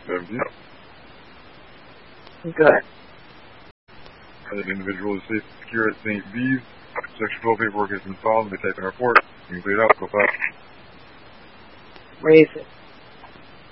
17. Good. That individual is safe and secure at St. V's. Section 12 paperwork has been filed and they type in a report. You can clear it out. Go fast. Raise it.